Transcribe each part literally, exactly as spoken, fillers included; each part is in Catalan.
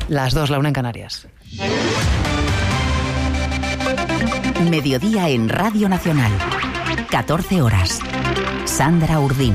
Las dos, la una en Canarias. Mediodía en Radio Nacional. catorce horas. Sandra Urdín.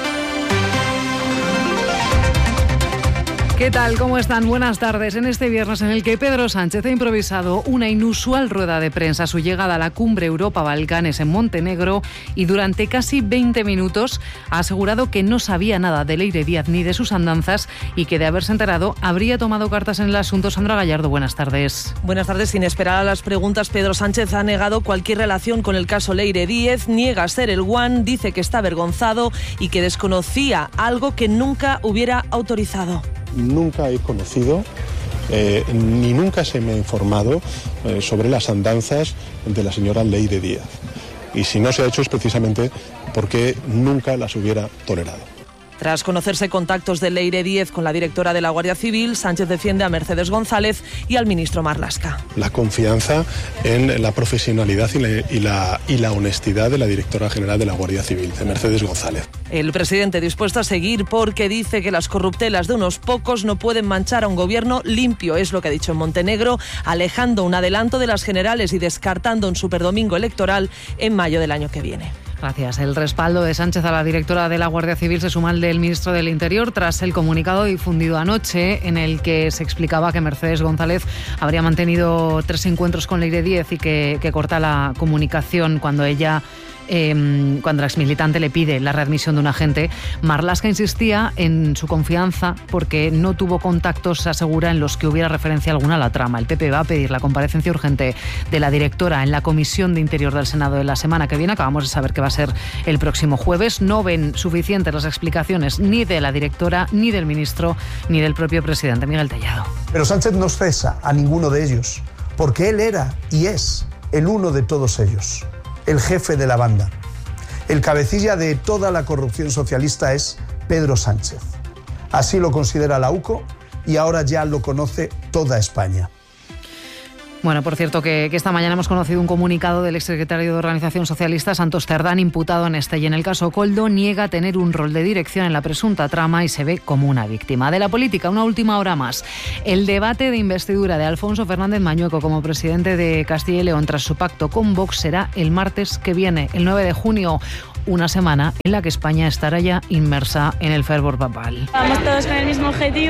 ¿Qué tal? ¿Cómo están? Buenas tardes. En este viernes en el que Pedro Sánchez ha improvisado una inusual rueda de prensa a su llegada a la cumbre Europa-Balcanes en Montenegro y durante casi veinte minutos ha asegurado que no sabía nada de Leire Díaz ni de sus andanzas y que de haberse enterado habría tomado cartas en el asunto. Sandra Gallardo, buenas tardes. Buenas tardes. Sin esperar a las preguntas, Pedro Sánchez ha negado cualquier relación con el caso Leire Díez, niega ser el guan, dice que está avergonzado y que desconocía algo que nunca hubiera autorizado. Nunca he conocido, eh, ni nunca se me ha informado eh, sobre las andanzas de la señora Leire Díaz. Y si no se ha hecho es precisamente porque nunca las hubiera tolerado. Tras conocerse contactos de Leire Díez con la directora de la Guardia Civil, Sánchez defiende a Mercedes González y al ministro Marlaska. La confianza en la profesionalidad y la, y la, y la honestidad de la directora general de la Guardia Civil, de Mercedes González. El presidente dispuesto a seguir porque dice que las corruptelas de unos pocos no pueden manchar a un gobierno limpio, es lo que ha dicho en Montenegro, alejando un adelanto de las generales y descartando un superdomingo electoral en mayo del año que viene. Gracias. El respaldo de Sánchez a la directora de la Guardia Civil se suma al del ministro del Interior tras el comunicado difundido anoche en el que se explicaba que Mercedes González habría mantenido tres encuentros con Leire Díez y que, que corta la comunicación cuando ella... Eh, cuando la exmilitante le pide la readmisión de un agente. Marlaska insistía en su confianza porque no tuvo contactos, se asegura, en los que hubiera referencia alguna a la trama. El P P va a pedir la comparecencia urgente de la directora en la Comisión de Interior del Senado de la semana que viene. Acabamos de saber que va a ser el próximo jueves. No ven suficientes las explicaciones ni de la directora, ni del ministro, ni del propio presidente. Miguel Tellado. Pero Sánchez no cesa a ninguno de ellos, porque él era y es el uno de todos ellos. El jefe de la banda. El cabecilla de toda la corrupción socialista es Pedro Sánchez. Así lo considera la U C O y ahora ya lo conoce toda España. Bueno, por cierto, que, que esta mañana hemos conocido un comunicado del exsecretario de Organización Socialista, Santos Cerdán, imputado en este y en el caso Koldo, niega tener un rol de dirección en la presunta trama y se ve como una víctima. De la política, una última hora más. El debate de investidura de Alfonso Fernández Mañueco como presidente de Castilla y León tras su pacto con Vox será el martes que viene, el nueve de junio. Una semana en la que España estará ya inmersa en el fervor papal. Vamos todos con el mismo objetivo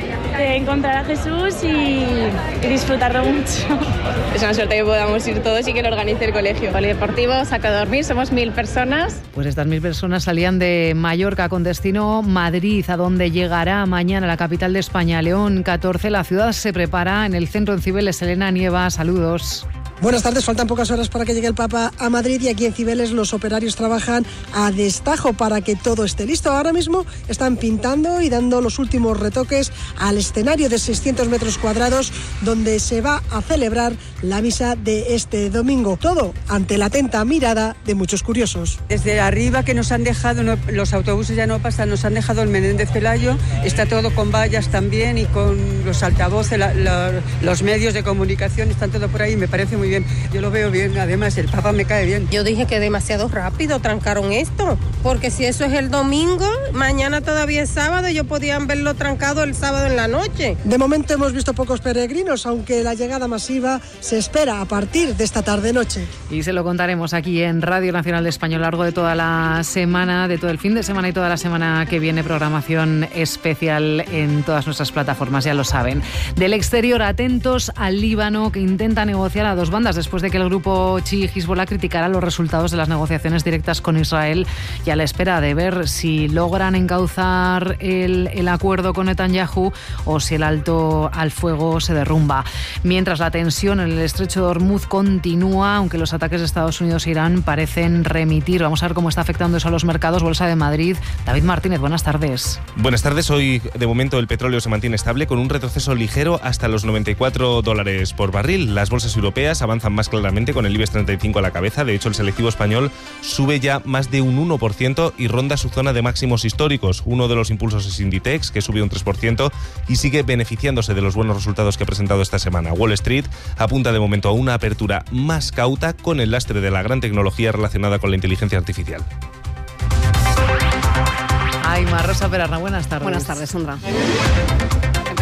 de encontrar a Jesús y, y disfrutarlo mucho. Es una suerte que podamos ir todos y que lo organice el colegio. Polideportivo, saco a dormir, somos mil personas. Pues estas mil personas salían de Mallorca con destino Madrid, a donde llegará mañana la capital de España, León catorce. La ciudad se prepara en el centro en Cibeles. Elena Nieva, saludos. Buenas tardes, faltan pocas horas para que llegue el Papa a Madrid y aquí en Cibeles los operarios trabajan a destajo para que todo esté listo. Ahora mismo están pintando y dando los últimos retoques al escenario de seiscientos metros cuadrados donde se va a celebrar la misa de este domingo. Todo ante la atenta mirada de muchos curiosos. Desde arriba que nos han dejado, no, los autobuses ya no pasan, nos han dejado el Menéndez Pelayo, está todo con vallas también y con los altavoces, la, la, los medios de comunicación, están todo por ahí, me parece muy bien, yo lo veo bien, además el Papa me cae bien. Yo dije que demasiado rápido trancaron esto, porque si eso es el domingo, mañana todavía es sábado, ellos podían verlo trancado el sábado en la noche. De momento hemos visto pocos peregrinos, aunque la llegada masiva se espera a partir de esta tarde-noche. Y se lo contaremos aquí en Radio Nacional de España a lo largo de toda la semana, de todo el fin de semana y toda la semana que viene, programación especial en todas nuestras plataformas, ya lo saben. Del exterior, atentos al Líbano, que intenta negociar a dos bandas después de que el grupo Chi Hezbollah criticara los resultados de las negociaciones directas con Israel y a la espera de ver si logran encauzar el, el acuerdo con Netanyahu o si el alto al fuego se derrumba. Mientras la tensión en el estrecho de Hormuz continúa, aunque los ataques de Estados Unidos e Irán parecen remitir. Vamos a ver cómo está afectando eso a los mercados. Bolsa de Madrid. David Martínez, buenas tardes. Buenas tardes. Hoy, de momento, el petróleo se mantiene estable con un retroceso ligero hasta los noventa y cuatro dólares por barril. Las bolsas europeas avanzan más claramente con el IBEX treinta y cinco a la cabeza. De hecho, el selectivo español sube ya más de un uno por ciento y ronda su zona de máximos históricos. Uno de los impulsos es Inditex, que sube un tres por ciento y sigue beneficiándose de los buenos resultados que ha presentado esta semana. Wall Street apunta de momento a una apertura más cauta con el lastre de la gran tecnología relacionada con la inteligencia artificial. Ay, Rosa Perarna, buenas tardes. Buenas tardes, Sandra.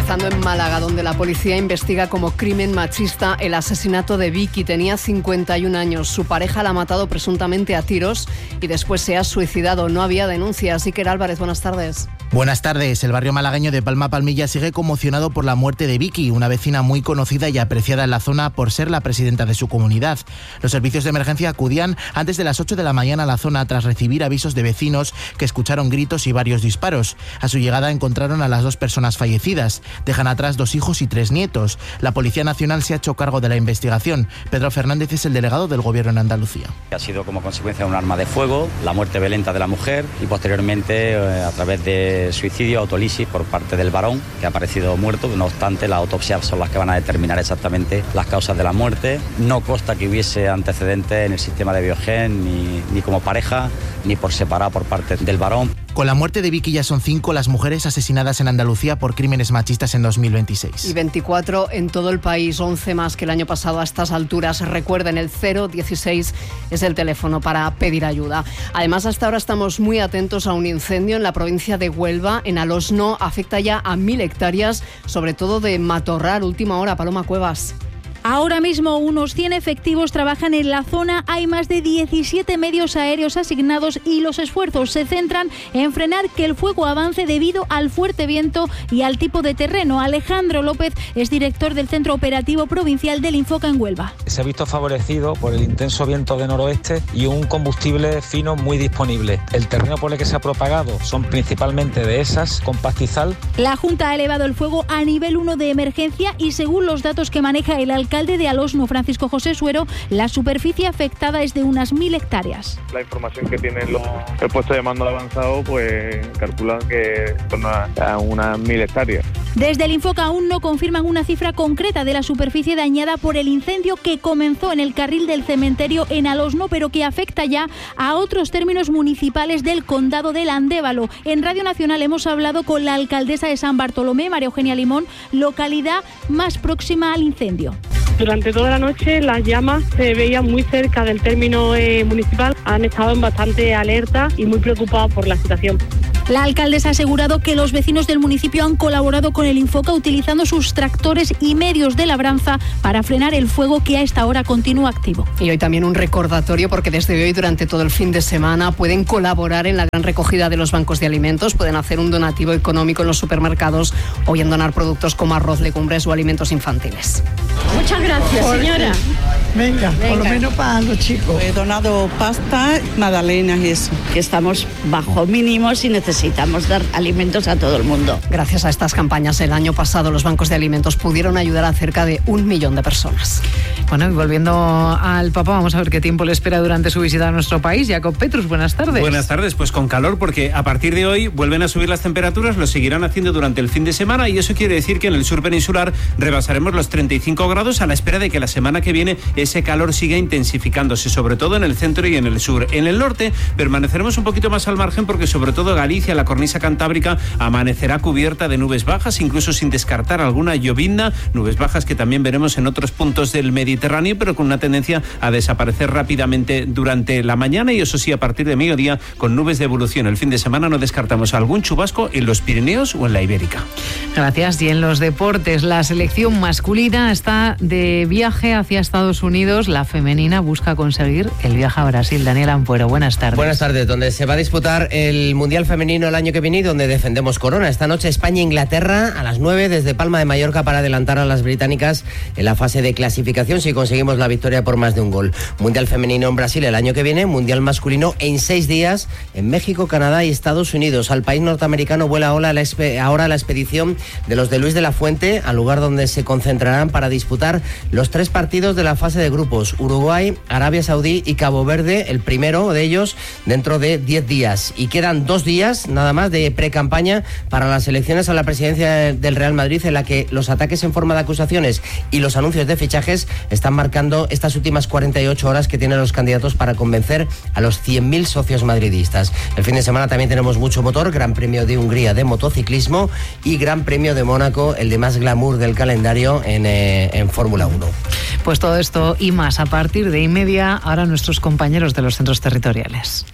Comenzando en Málaga, donde la policía investiga como crimen machista el asesinato de Vicky. Tenía cincuenta y un años. Su pareja la ha matado presuntamente a tiros y después se ha suicidado. No había denuncias. Iker Álvarez, buenas tardes. Buenas tardes. El barrio malagueño de Palma Palmilla sigue conmocionado por la muerte de Vicky, una vecina muy conocida y apreciada en la zona por ser la presidenta de su comunidad. Los servicios de emergencia acudían antes de las ocho de la mañana a la zona tras recibir avisos de vecinos que escucharon gritos y varios disparos. A su llegada encontraron a las dos personas fallecidas. Dejan atrás dos hijos y tres nietos. La Policía Nacional se ha hecho cargo de la investigación. Pedro Fernández es el delegado del Gobierno en Andalucía. Ha sido como consecuencia de un arma de fuego, la muerte violenta de la mujer y posteriormente eh, a través de suicidio, autolisis por parte del varón, que ha aparecido muerto. No obstante, las autopsias son las que van a determinar exactamente las causas de la muerte. No consta que hubiese antecedentes en el sistema de Biogen, ni, ni como pareja, ni por separado por parte del varón. Con la muerte de Vicky ya son cinco las mujeres asesinadas en Andalucía por crímenes machistas en dos mil veintiséis. Y veinticuatro en todo el país, once más que el año pasado a estas alturas. Recuerden, el cero dieciséis es el teléfono para pedir ayuda. Además, hasta ahora estamos muy atentos a un incendio en la provincia de Huelva, en Alosno. Afecta ya a mil hectáreas, sobre todo de matorral. Última hora, Paloma Cuevas. Ahora mismo unos cien efectivos trabajan en la zona, hay más de diecisiete medios aéreos asignados y los esfuerzos se centran en frenar que el fuego avance debido al fuerte viento y al tipo de terreno. Alejandro López es director del Centro Operativo Provincial del Infoca en Huelva. Se ha visto favorecido por el intenso viento de noroeste y un combustible fino muy disponible. El terreno por el que se ha propagado son principalmente dehesas con pastizal. La Junta ha elevado el fuego a nivel uno de emergencia y según los datos que maneja el alcalde alcalde de Alosno, Francisco José Suero, la superficie afectada es de unas mil hectáreas. La información que tienen los el puesto de mando avanzado, pues calculan que son a, a unas mil hectáreas. Desde el Infoca aún no confirman una cifra concreta de la superficie dañada por el incendio que comenzó en el carril del cementerio en Alosno, pero que afecta ya a otros términos municipales del condado del Andévalo. En Radio Nacional hemos hablado con la alcaldesa de San Bartolomé, María Eugenia Limón, localidad más próxima al incendio. Durante toda la noche las llamas se veían muy cerca del término eh, municipal. Han estado en bastante alerta y muy preocupados por la situación. La alcaldesa ha asegurado que los vecinos del municipio han colaborado con el Infoca utilizando sus tractores y medios de labranza para frenar el fuego que a esta hora continúa activo. Y hoy también un recordatorio porque desde hoy durante todo el fin de semana pueden colaborar en la gran recogida de los bancos de alimentos, pueden hacer un donativo económico en los supermercados o bien donar productos como arroz, legumbres o alimentos infantiles. Muchas gracias, señora. Venga, Venga, por lo menos para los chicos. He donado pasta, magdalenas y eso. Que estamos bajo mínimos y necesitamos dar alimentos a todo el mundo. Gracias a estas campañas, el año pasado los bancos de alimentos pudieron ayudar a cerca de un millón de personas. Bueno, y volviendo al Papa, vamos a ver qué tiempo le espera durante su visita a nuestro país. Jacob Petrus, buenas tardes. Buenas tardes, pues con calor, porque a partir de hoy vuelven a subir las temperaturas, lo seguirán haciendo durante el fin de semana y eso quiere decir que en el sur peninsular rebasaremos los treinta y cinco grados a la espera de que la semana que viene ese calor siga intensificándose, sobre todo en el centro y en el sur. En el norte permaneceremos un poquito más al margen porque sobre todo Galicia, la cornisa cantábrica, amanecerá cubierta de nubes bajas, incluso sin descartar alguna llovizna, nubes bajas que también veremos en otros puntos del Mediterráneo, pero con una tendencia a desaparecer rápidamente durante la mañana y eso sí, a partir de mediodía con nubes de evolución. El fin de semana no descartamos algún chubasco en los Pirineos o en la Ibérica. Gracias. Y en los deportes, la selección masculina está de viaje hacia Estados Unidos. La femenina busca conseguir el viaje a Brasil. Daniel Ampuero, buenas tardes. Buenas tardes, donde se va a disputar el Mundial Femenino el año que viene y donde defendemos corona. Esta noche España-Inglaterra a las nueve desde Palma de Mallorca para adelantar a las británicas en la fase de clasificación si conseguimos la victoria por más de un gol. Mundial Femenino en Brasil el año que viene, Mundial Masculino en seis días en México, Canadá y Estados Unidos. Al país norteamericano vuela ahora la, ahora la expedición de los de Luis de la Fuente, al lugar donde se concentrarán para disputar los tres partidos de la fase de grupos: Uruguay, Arabia Saudí y Cabo Verde, el primero de ellos dentro de diez días. Y quedan dos días nada más de pre-campaña para las elecciones a la presidencia del Real Madrid, en la que los ataques en forma de acusaciones y los anuncios de fichajes están marcando estas últimas cuarenta y ocho horas que tienen los candidatos para convencer a los cien mil socios madridistas. El fin de semana también tenemos mucho motor: Gran Premio de Hungría de motociclismo y Gran Premio de Mónaco, el de más glamour del calendario en, eh, en Fórmula uno. Pues todo esto y más a partir de y media, ahora nuestros compañeros de los centros territoriales.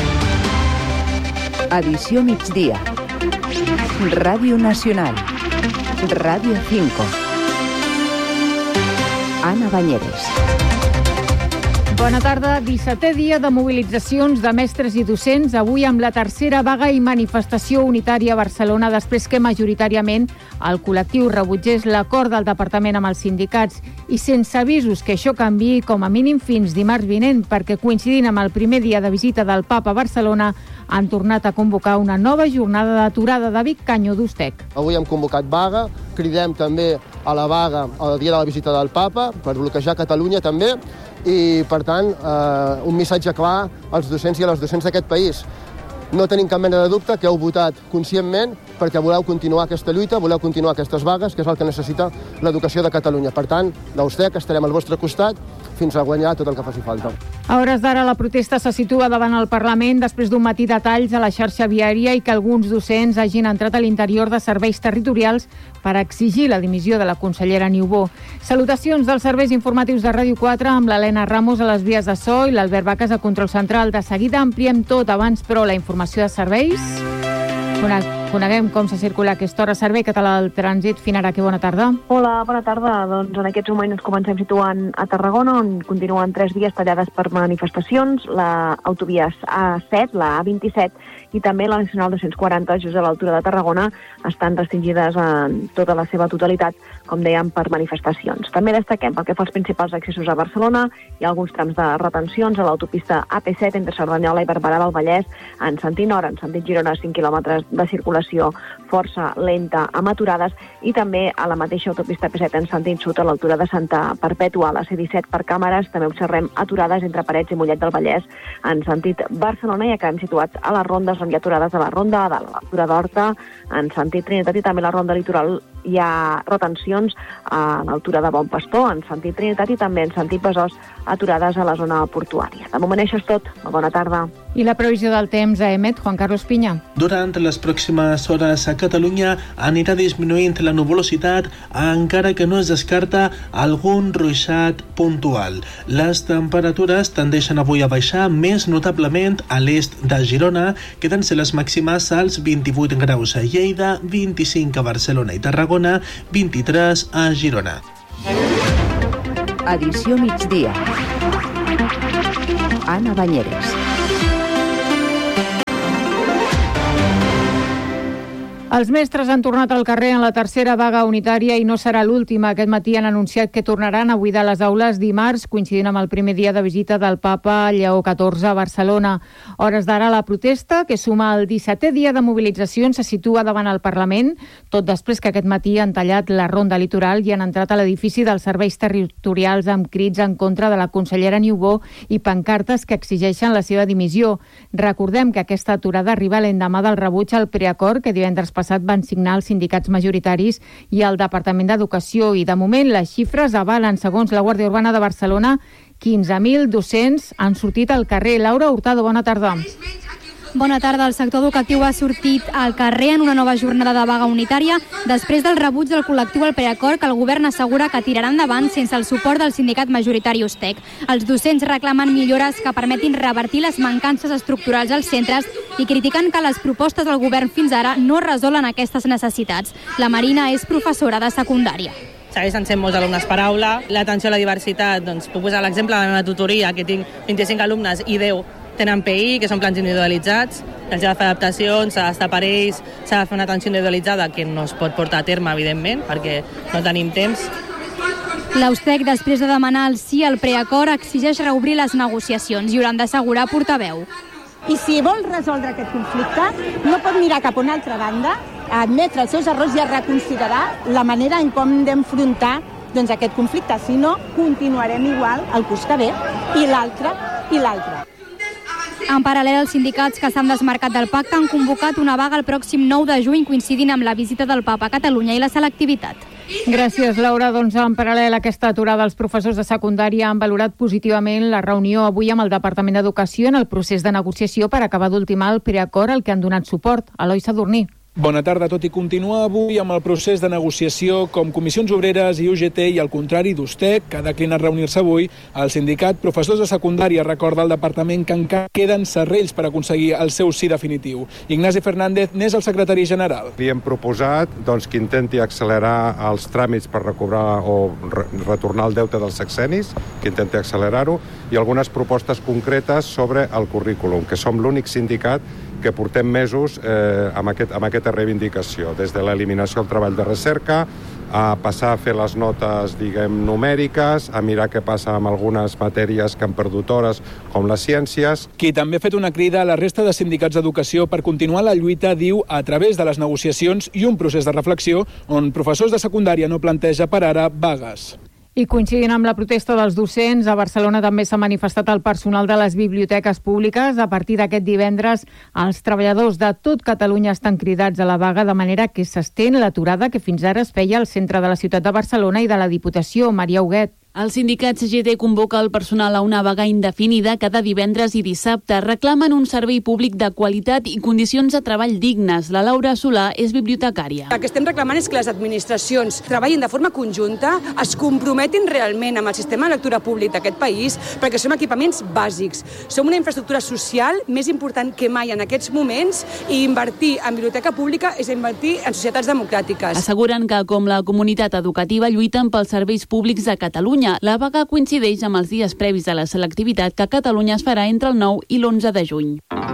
Edició migdia. Ràdio Nacional. Radio cinco. Anna Banyeres. Bona tarda. dissetè dia de mobilitzacions de mestres i docents, avui amb la tercera vaga i manifestació unitària a Barcelona, després que majoritàriament el col·lectiu rebutgés l'acord del departament amb els sindicats i sense avisos que això canviï com a mínim fins dimarts vinent, perquè coincidint amb el primer dia de visita del Papa a Barcelona, han tornat a convocar una nova jornada d'aturada de Vic, Canyo d'Ustec. Avui hem convocat vaga, cridem també a la vaga el dia de la visita del Papa per bloquejar Catalunya també, i, per tant, eh, un missatge clar als docents i a les docents d'aquest país. No tenim cap mena de dubte que heu votat conscientment perquè voleu continuar aquesta lluita, voleu continuar aquestes vagues, que és el que necessita l'educació de Catalunya. Per tant, d'Ustec estarem al vostre costat fins a guanyar tot el que faci falta. A hores d'ara, la protesta se situa davant el Parlament després d'un matí de talls a la xarxa viària i que alguns docents hagin entrat a l'interior de serveis territorials per exigir la dimissió de la consellera Niubó. Salutacions dels serveis informatius de Ràdio quatre amb l'Helena Ramos a les vies de so i l'Albert Baques a Control Central. De seguida ampliem tot, abans però la informació de serveis. Coneguem com se circula a aquesta hora. Servei Català del Trànsit, Finaraki, bona tarda. Hola, bona tarda. Doncs en aquests moments ens comencem situant a Tarragona, on continuen tres vies tallades per manifestacions, la autovia A set, la A vint-i-set i també la Nacional dos-cents quaranta, just a l'altura de Tarragona, estan restringides en tota la seva totalitat, com dèiem, per manifestacions. També destaquem, pel que fa als principals accessos a Barcelona, hi ha alguns trams de retencions a l'autopista A P set entre Cerdanyola i Barberà del Vallès, en sentit nord, en sentit Girona, cinc quilòmetres de circulació força lenta amb aturades, i també a la mateixa autopista A P set en sentit sud a l'altura de Santa Perpètua, a la C disset per càmeres, també observem aturades entre Parets i Mollet del Vallès en sentit Barcelona, i acabem situats a les rondes on hi ha aturades a la ronda de l'altura d'Horta en sentit Trinitat, i també a la ronda litoral hi ha retencions a l'altura de Bon Pastor en sentit Trinitat i també en sentit Besòs, aturades a la zona portuària. De moment això és tot. Bona tarda. I la previsió del temps a Emet, Juan Carlos Piña. Durant les pròximes hores a Catalunya anirà disminuint la nuvolositat, encara que no es descarta algun ruixat puntual. Les temperatures tendeixen avui a baixar més notablement a l'est de Girona, queden ser les màximes als vint-i-vuit graus a Lleida, vint-i-cinc a Barcelona i Tarragona, vint-i-tres a Girona. Edició migdia. Anna Banyeres. Els mestres han tornat al carrer en la tercera vaga unitària i no serà l'última. Aquest matí han anunciat que tornaran a buidar les aules dimarts, coincidint amb el primer dia de visita del Papa Lleó catorze a Barcelona. Hores d'ara, la protesta, que suma el dissetè dia de mobilitzacions, se situa davant el Parlament, tot després que aquest matí han tallat la ronda litoral i han entrat a l'edifici dels serveis territorials amb crits en contra de la consellera Niubó i pancartes que exigeixen la seva dimissió. Recordem que aquesta aturada arriba l'endemà del rebuig al preacord que divendres passat van signar els sindicats majoritaris i el Departament d'Educació, i de moment les xifres avalen, segons la Guàrdia Urbana de Barcelona, quinze mil docents han sortit al carrer. Laura Hurtado, bona tarda. Bona tarda. El sector educatiu ha sortit al carrer en una nova jornada de vaga unitària després del rebuig del col·lectiu al preacord, que el govern assegura que tirarà endavant sense el suport del sindicat majoritari Ustec. Els docents reclamen millores que permetin revertir les mancances estructurals als centres i critiquen que les propostes del govern fins ara no resolen aquestes necessitats. La Marina és professora de secundària. Segueixen sent molts alumnes per aula. L'atenció a la diversitat, doncs, puc posar l'exemple de la meva tutoria, que tinc vint-i-cinc alumnes i deu tenen P I, que són plans individualitzats, s'ha de fer adaptacions, s'ha d'estar per ells, s'ha de fer una atenció individualitzada que no es pot portar a terme, evidentment, perquè no tenim temps. L'Ustec, després de demanar el sí al preacord, exigeix reobrir les negociacions i hauran d'assegurar portaveu. I si vol resoldre aquest conflicte, no pot mirar cap a una altra banda, admetre els seus errors i a reconsiderar la manera en com hem d'enfrontar doncs, aquest conflicte. Si no, continuarem igual el curs que ve, i l'altre, i l'altre. En paral·lel, els sindicats que s'han desmarcat del pacte han convocat una vaga el pròxim nou de juny, coincidint amb la visita del Papa a Catalunya i la selectivitat. Gràcies, Laura. Doncs en paral·lel a aquesta aturada, els professors de secundària han valorat positivament la reunió avui amb el Departament d'Educació en el procés de negociació per acabar d'ultimar el preacord al que han donat suport. Eloi Sadurní. Bona tarda. Tot i continuar avui amb el procés de negociació com Comissions Obreres i U G T i al contrari d'Ustec, que ha declinat reunir-se avui, el sindicat Professors de Secundària recorda al departament que encara queden serrells per aconseguir el seu sí definitiu. Ignasi Fernández n'és el secretari general. Li hem proposat doncs, que intenti accelerar els tràmits per recobrar o re retornar el deute dels sexennis, que intenti accelerar-ho, i algunes propostes concretes sobre el currículum, que som l'únic sindicat que portem mesos eh, amb, aquest, amb aquesta reivindicació, des de l'eliminació del treball de recerca, a passar a fer les notes, diguem, numèriques, a mirar què passa amb algunes matèries que han perdut hores, com les ciències. Qui també ha fet una crida a la resta de sindicats d'educació per continuar la lluita, diu, a través de les negociacions i un procés de reflexió on professors de secundària no planteja per ara vagues. I coincidint amb la protesta dels docents, a Barcelona també s'ha manifestat el personal de les biblioteques públiques. A partir d'aquest divendres, els treballadors de tot Catalunya estan cridats a la vaga, de manera que s'estén l'aturada que fins ara es feia al centre de la ciutat de Barcelona i de la Diputació. Maria Huguet. El sindicat C G T convoca el personal a una vaga indefinida cada divendres i dissabte. Reclamen un servei públic de qualitat i condicions de treball dignes. La Laura Solà és bibliotecària. El que estem reclamant és que les administracions treballin de forma conjunta, es comprometin realment amb el sistema de lectura públic d'aquest país, perquè som equipaments bàsics. Som una infraestructura social més important que mai en aquests moments, i invertir en biblioteca pública és invertir en societats democràtiques. Asseguren que, com la comunitat educativa, lluiten pels serveis públics a Catalunya. La vaga coincideix amb els dies previs a la selectivitat que a Catalunya es farà entre el nou i l'onze de juny.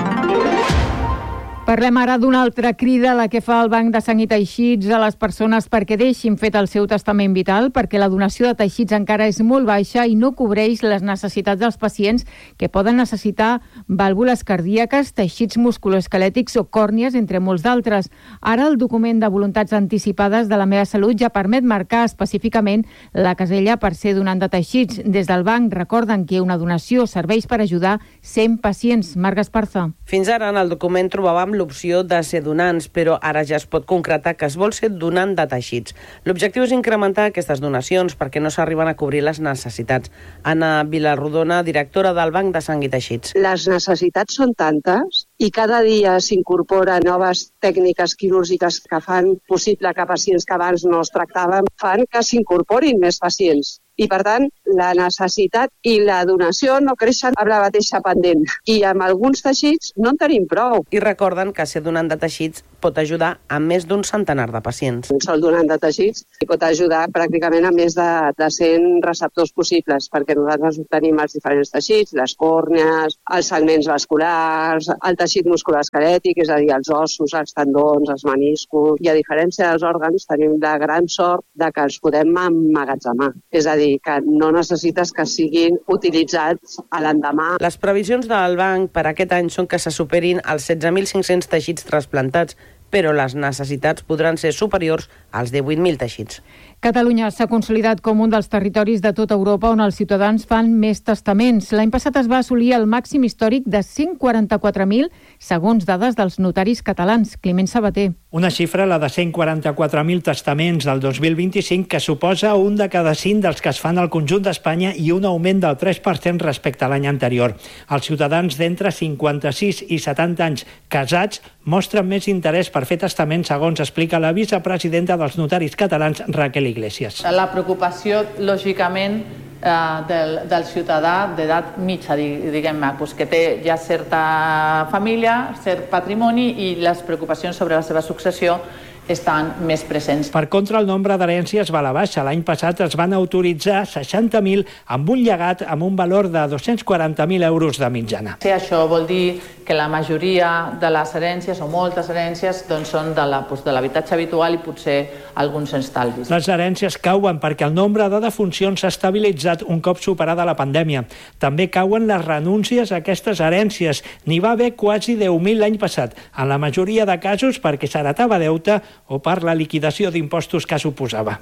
Parlem ara d'una altra crida, la que fa el Banc de Sang i Teixits a les persones perquè deixin fet el seu testament vital, perquè la donació de teixits encara és molt baixa i no cobreix les necessitats dels pacients que poden necessitar vàlvules cardíaques, teixits musculoesquelètics o còrnies, entre molts d'altres. Ara el document de voluntats anticipades de la meva salut ja permet marcar específicament la casella per ser donant de teixits. Des del banc recorden que una donació serveix per ajudar cent pacients. Marc Esparza. Fins ara en el document trobàvem l'opció de ser donants, però ara ja es pot concretar que es vol ser donant de teixits. L'objectiu és incrementar aquestes donacions perquè no s'arriben a cobrir les necessitats. Anna Vilarrodona, directora del Banc de Sang i Teixits. Les necessitats són tantes i cada dia s'incorporen noves tècniques quirúrgiques que fan possible que pacients que abans no es tractaven fan que s'incorporin més pacients. I, per tant, la necessitat i la donació no creixen amb la mateixa pendent. I amb alguns teixits no en tenim prou. I recorden que ser donant de teixits pot ajudar a més d'un centenar de pacients. Un sol donant de teixits pot ajudar pràcticament a més de, de cent receptors possibles, perquè nosaltres obtenim els diferents teixits, les còrnies, els segments vasculars, el teixit musculoesquelètic, és a dir, els ossos, els tendons, els meniscos, i a diferència dels òrgans tenim la gran sort de que els podem emmagatzemar. És a dir, que no necessites que siguin utilitzats a l'endemà. Les previsions del banc per aquest any són que se superin els setze mil cinc-cents teixits trasplantats, però les necessitats podran ser superiors als divuit mil teixits. Catalunya s'ha consolidat com un dels territoris de tota Europa on els ciutadans fan més testaments. L'any passat es va assolir el màxim històric de cent quaranta-quatre mil, segons dades dels notaris catalans. Climent Sabater. Una xifra, la de cent quaranta-quatre mil testaments del dos mil vint-i-cinc, que suposa un de cada cinc dels que es fan al conjunt d'Espanya i un augment del tres per cent respecte a l'any anterior. Els ciutadans d'entre cinquanta-sis i setanta anys casats mostren més interès per fer testaments, segons explica la vicepresidenta dels notaris catalans, Raquel Iglesias. La preocupació, lògicament, eh, del, del ciutadà d'edat mitja, diguem-ne, pues, que té ja certa família, cert patrimoni, i les preocupacions sobre la seva successió estan més presents. Per contra, el nombre d'herències va a la baixa. L'any passat es van autoritzar seixanta mil amb un llegat amb un valor de dos-cents quaranta mil euros de mitjana. Sí, això vol dir que la majoria de les herències, o moltes herències, doncs són de la, doncs, de l'habitatge habitual i potser alguns estalvis. Les herències cauen perquè el nombre de defuncions s'ha estabilitzat un cop superada la pandèmia. També cauen les renúncies a aquestes herències. N'hi va haver quasi deu mil l'any passat, en la majoria de casos perquè s'heretava deute o per la liquidació d'impostos que suposava.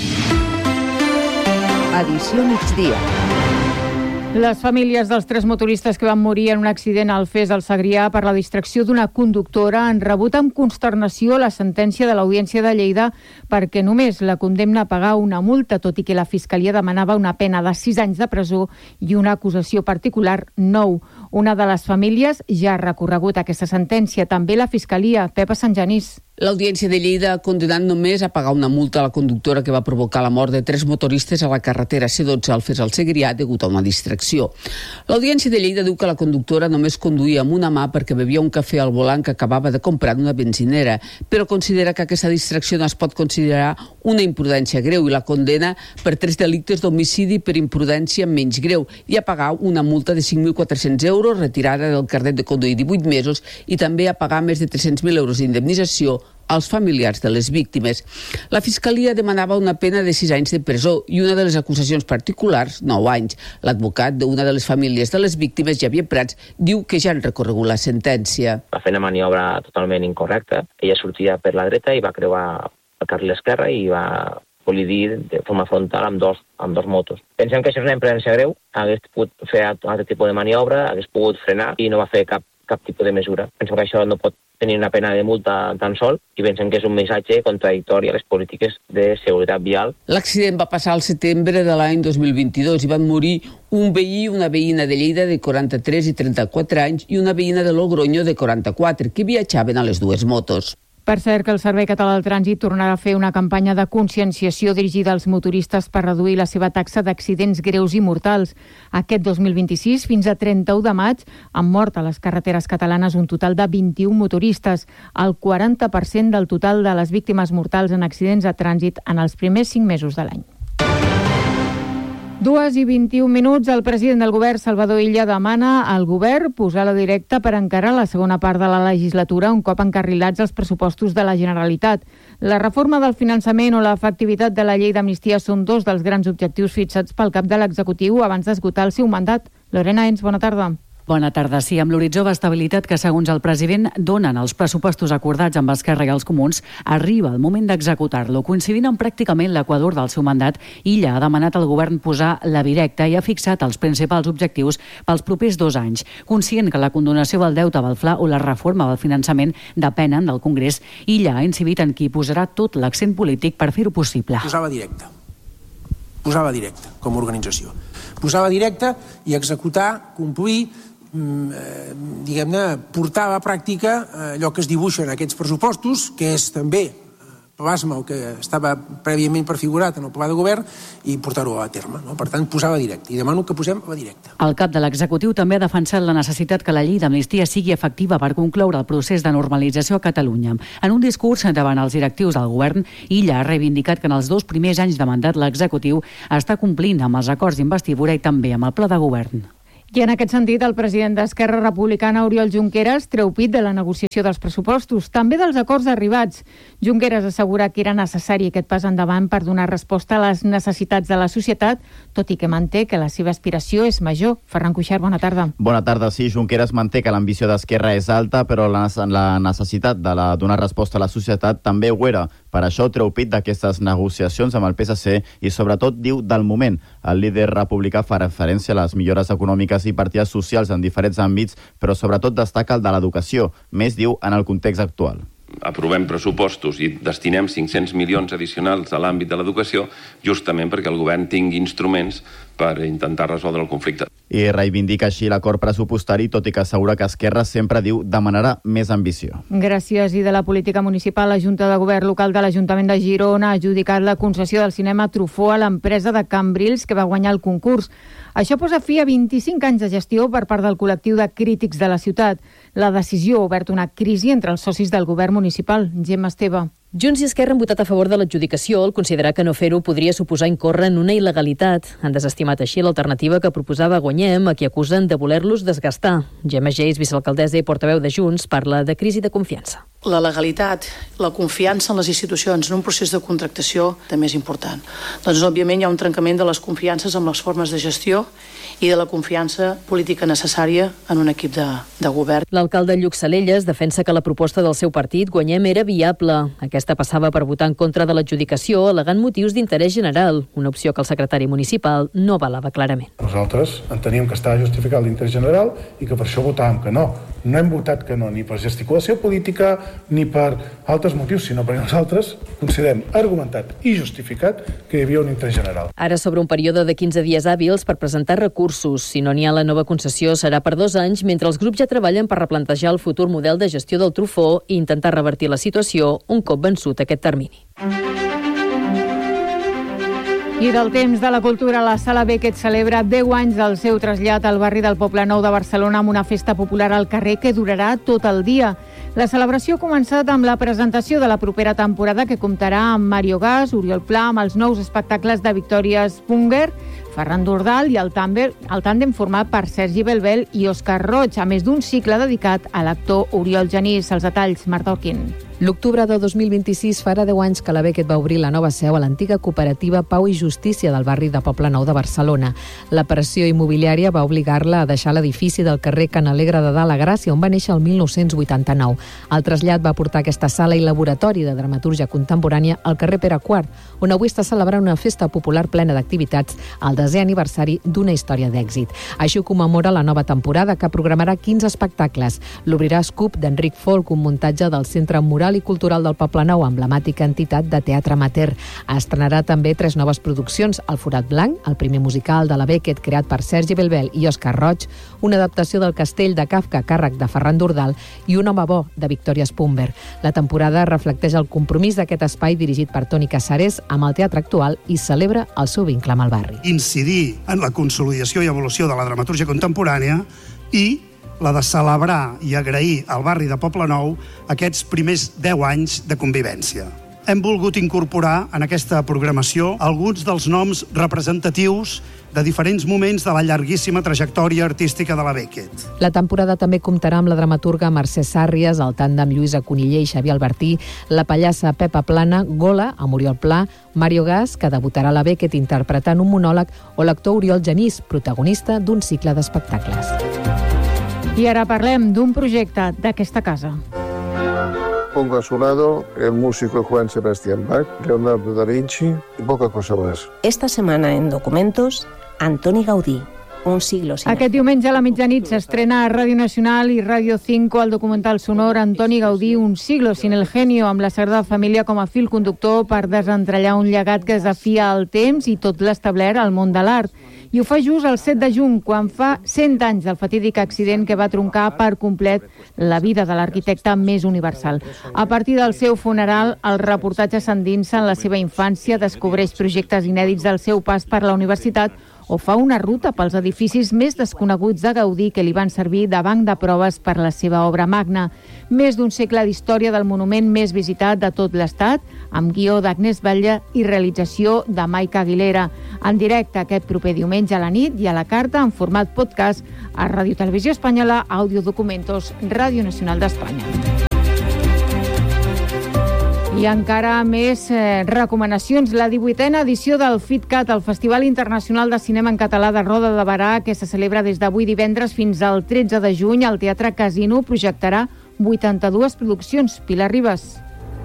Edició migdia. Les famílies dels tres motoristes que van morir en un accident al Fes al Segrià per la distracció d'una conductora han rebut amb consternació la sentència de l'Audiència de Lleida perquè només la condemna a pagar una multa, tot i que la Fiscalia demanava una pena de sis anys de presó i una acusació particular nou. Una de les famílies ja ha recorregut aquesta sentència, també la Fiscalia. Pepa Sant Genís. L'Audiència de Lleida ha condenat només a pagar una multa a la conductora que va provocar la mort de tres motoristes a la carretera C dotze al Fes al Segrià degut a una distracció. L'Audiència de Lleida diu que la conductora només conduïa amb una mà perquè bevia un cafè al volant que acabava de comprar en una benzinera, però considera que aquesta distracció no es pot considerar una imprudència greu i la condena per tres delictes d'homicidi per imprudència menys greu i a pagar una multa de cinc mil quatre-cents euros, retirada del carnet de conduir divuit mesos i també a pagar més de tres-cents mil euros d'indemnització als familiars de les víctimes. La Fiscalia demanava una pena de sis anys de presó i una de les acusacions particulars, nou anys. L'advocat d'una de les famílies de les víctimes, Javier Prats, diu que ja han recorregut la sentència. Va fer una maniobra totalment incorrecta. Ella sortia per la dreta i va creuar el carril esquerre i va col·lidir de forma frontal amb dos, amb dos motos. Pensem que això és una imprudència greu, hagués pogut fer altre tipus de maniobra, hagués pogut frenar i no va fer cap, cap tipus de mesura. Pensem que això no pot tenir una pena de multa tan sol i pensem que és un missatge contradictori a les polítiques de seguretat vial. L'accident va passar al setembre de l'any dos mil vint-i-dos i van morir un veí i una veïna de Lleida de quaranta-tres i trenta-quatre anys i una veïna de Logroño de quaranta-quatre que viatjaven a les dues motos. Per cert, que el Servei Català del Trànsit tornarà a fer una campanya de conscienciació dirigida als motoristes per reduir la seva taxa d'accidents greus i mortals. Aquest dos mil vint-i-sis, fins a trenta-u de maig, han mort a les carreteres catalanes un total de vint-i-un motoristes, el quaranta per cent del total de les víctimes mortals en accidents de trànsit en els primers cinc mesos de l'any. Dues i vint-i-un minuts, el president del govern, Salvador Illa, demana al govern posar la directa per encarar la segona part de la legislatura un cop encarrilats els pressupostos de la Generalitat. La reforma del finançament o l'efectivitat de la llei d'amnistia són dos dels grans objectius fixats pel cap de l'executiu abans d'esgotar el seu mandat. Lorena Ens, bona tarda. Bona tarda. Sí, amb l'horitzó d'estabilitat que, segons el president, donen els pressupostos acordats amb Esquerra i els Comuns, arriba el moment d'executar-lo. Coincidint amb pràcticament l'equador del seu mandat, Illa ha demanat al govern posar la directa i ha fixat els principals objectius pels propers dos anys. Conscient que la condonació del deute del Fla o la reforma del finançament depenen del Congrés, Illa ha incidit en qui posarà tot l'accent polític per fer-ho possible. Posava directa. Posava directa, com a organització. Posava directa i executar, complir, diguem-ne, portar a la pràctica allò que es dibuixa en aquests pressupostos, que és també plasma el que estava prèviament prefigurat en el pla de govern i portar-ho a terme. No? Per tant, posar la directa. I demano que posem la directa. El cap de l'executiu també ha defensat la necessitat que la llei d'amnistia sigui efectiva per concloure el procés de normalització a Catalunya. En un discurs davant els directius del govern, Illa ha reivindicat que en els dos primers anys de mandat l'executiu està complint amb els acords d'investidura i també amb el pla de govern. I en aquest sentit, el president d'Esquerra Republicana, Oriol Junqueras, treu pit de la negociació dels pressupostos, també dels acords arribats. Junqueras assegura que era necessari aquest pas endavant per donar resposta a les necessitats de la societat, tot i que manté que la seva aspiració és major. Ferran Cuixart, bona tarda. Bona tarda. Sí, Junqueras manté que l'ambició d'Esquerra és alta, però la, la necessitat de la, donar resposta a la societat també ho era. Per això treu pit d'aquestes negociacions amb el P S C i sobretot diu del moment. El líder republicà fa referència a les millores econòmiques i partides socials en diferents àmbits, però sobretot destaca el de l'educació, més diu en el context actual. Aprovem pressupostos i destinem cinc-cents milions addicionals a l'àmbit de l'educació justament perquè el govern tingui instruments per intentar resoldre el conflicte. I reivindica així l'acord pressupostari, tot i que assegura que Esquerra sempre diu demanarà més ambició. Gràcies. I de la política municipal, la Junta de Govern Local de l'Ajuntament de Girona ha adjudicat la concessió del cinema Truffaut a l'empresa de Cambrils que va guanyar el concurs. Això posa fi a vint-i-cinc anys de gestió per part del col·lectiu de crítics de la ciutat. La decisió ha obert una crisi entre els socis del govern municipal. Gemma Esteve. Junts i Esquerra han votat a favor de l'adjudicació al considerar que no fer-ho podria suposar incórrer en una il·legalitat. Han desestimat així l'alternativa que proposava Guanyem, a qui acusen de voler-los desgastar. Gemma Geis, vicealcaldessa i portaveu de Junts, parla de crisi de confiança. La legalitat, la confiança en les institucions en un procés de contractació també és important. Doncs, òbviament, hi ha un trencament de les confiances amb les formes de gestió i de la confiança política necessària en un equip de, de govern. L'alcalde Lluc Salelles defensa que la proposta del seu partit, Guanyem, era viable. Aquesta passava per votar en contra de l'adjudicació, al·legant motius d'interès general, una opció que el secretari municipal no avalava clarament. Nosaltres enteníem que estava justificat l'interès general i que per això votàvem que no. no hem votat que no ni per gesticulació política ni per altres motius, sinó perquè nosaltres considerem argumentat i justificat que hi havia un interès general. Ara sobre un període de quinze dies hàbils per presentar recursos. Si no n'hi ha, la nova concessió serà per dos anys, mentre els grups ja treballen per replantejar el futur model de gestió del Trufó i intentar revertir la situació un cop vençut aquest termini. I del temps de la cultura, la Sala Beckett celebra deu anys del seu trasllat al barri del Poblenou de Barcelona amb una festa popular al carrer que durarà tot el dia. La celebració ha començat amb la presentació de la propera temporada, que comptarà amb Mario Gas, Oriol Pla, amb els nous espectacles de Victòria Spunger, Ferran Dordal i el tàndem, el tàndem format per Sergi Belbel i Òscar Roig, a més d'un cicle dedicat a l'actor Oriol Genís. Els detalls, Marta Orquín. L'octubre de dos mil vint-i-sis farà deu anys que la Beckett va obrir la nova seu a l'antiga cooperativa Pau i Justícia del barri de Poblenou de Barcelona. La pressió immobiliària va obligar-la a deixar l'edifici del carrer Can Alegre de Dalt a Gràcia, on va néixer el mil nou-cents vuitanta-nou. El trasllat va portar aquesta sala i laboratori de dramatúrgia contemporània al carrer Pere quart, on avui està celebrant una festa popular plena d'activitats, el desè aniversari d'una història d'èxit. Així ho commemora la nova temporada, que programarà quinze espectacles. L'obrirà Scoop d'Enric Folk, un muntatge del Centre Moral i Cultural del Poblenou, emblemàtica entitat de teatre amateur. Estrenarà també tres noves produccions: El Forat Blanc, el primer musical de la Beckett creat per Sergi Belbel i Òscar Roig, una adaptació del Castell de Kafka a càrrec de Ferran Dordal i Un home bo de Victòria Spunger. La temporada reflecteix el compromís d'aquest espai dirigit per Toni Casares amb el teatre actual i celebra el seu vincle amb el barri. Incidir en la consolidació i evolució de la dramatúrgia contemporània i la de celebrar i agrair al barri de Poblenou aquests primers deu anys de convivència. Hem volgut incorporar en aquesta programació alguns dels noms representatius de diferents moments de la llarguíssima trajectòria artística de la Beckett. La temporada també comptarà amb la dramaturga Mercè Sàrries, el tàndem Lluïsa Coniller i Xavier Albertí, la pallassa Pepa Plana, Gola, amb Oriol Pla, Mario Gas, que debutarà a la Beckett interpretant un monòleg, o l'actor Oriol Genís, protagonista d'un cicle d'espectacles. I ara parlem d'un projecte d'aquesta casa. Pongo a su lado el músico Juan Sebastián Bach, Leonardo da Vinci y poca cosa más. Esta semana en Documentos, Antoni Gaudí, un siglo sin... Aquest diumenge a la mitjanit s'estrena a Ràdio Nacional i Ràdio cinco el documental sonor Antoni Gaudí, un siglo sin el genio, amb la Sagrada Família com a fil conductor per desentrellar un llegat que desafia el temps i tot l'establert al món de l'art. I ho fa just el set de juny, quan fa cent anys del fatídic accident que va troncar per complet la vida de l'arquitecte més universal. A partir del seu funeral, el reportatge s'endinsa en la seva infància, descobreix projectes inèdits del seu pas per la universitat o fa una ruta pels edificis més desconeguts de Gaudí que li van servir de banc de proves per la seva obra magna. Més d'un segle d'història del monument més visitat de tot l'Estat, amb guió d'Agnès Batlle i realització de Maica Aguilera. En directe aquest proper diumenge a la nit i a la carta en format podcast a Ràdio Televisió Espanyola, Audio Documentos, Ràdio Nacional d'Espanya. I encara més eh, recomanacions. La divuitena edició del FITCAT, el Festival Internacional de Cinema en Català de Roda de Barà, que se celebra des d'avui divendres fins al tretze de juny al Teatre Casino, projectarà vuitanta-dues produccions. Pilar Ribas.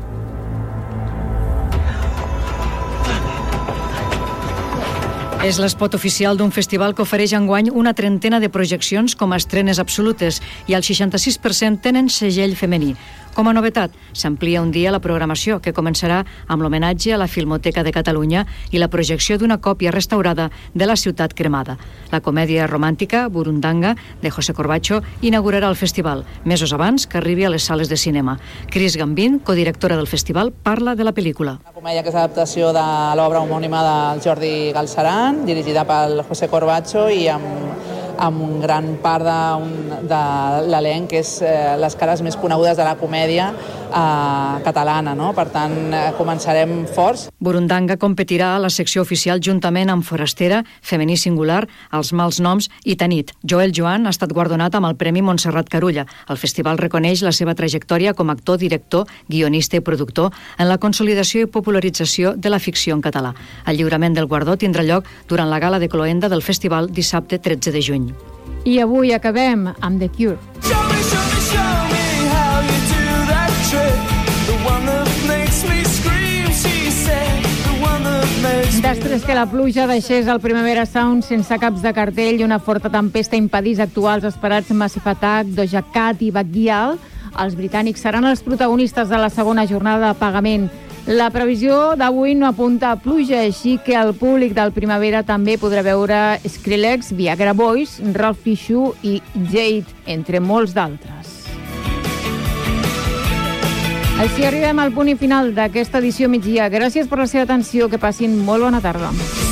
És l'espot oficial d'un festival que ofereix enguany una trentena de projeccions com a estrenes absolutes i el seixanta-sis per cent tenen segell femení. Com a novetat, s'amplia un dia la programació, que començarà amb l'homenatge a la Filmoteca de Catalunya i la projecció d'una còpia restaurada de La ciutat cremada. La comèdia romàntica Burundanga, de José Corbacho, inaugurarà el festival, mesos abans que arribi a les sales de cinema. Cris Gambín, codirectora del festival, parla de la pel·lícula. Una comèdia que és adaptació de l'obra homònima del Jordi Galceran, dirigida pel José Corbacho i amb amb un gran part de, un, de l'elenc, que és eh, les cares més conegudes de la comèdia eh, catalana, no? Per tant, eh, començarem forts. Burundanga competirà a la secció oficial juntament amb Forastera, Femení Singular, Els mals noms i Tanit. Joel Joan ha estat guardonat amb el Premi Montserrat Carulla. El festival reconeix la seva trajectòria com a actor, director, guionista i productor en la consolidació i popularització de la ficció en català. El lliurament del guardó tindrà lloc durant la gala de cloenda del festival dissabte tretze de juny. I avui acabem amb The Cure. Show me, show me, show me how you do that trick. The one that makes me scream, she said. The one that makes me... Després és que la pluja deixés el Primavera Sound sense caps de cartell i una forta tempesta impedís actuar els esperats Massive Attack, Doja Cat i Bacchial. Els britànics seran els protagonistes de la segona jornada de pagament. La previsió d'avui no apunta a pluja, així que el públic del Primavera també podrà veure Skrillex, Viagra Boys, Ralph Fichu i Jade, entre molts d'altres. Així arribem al punt i final d'aquesta edició migdia. Gràcies per la seva atenció, que passin molt bona tarda.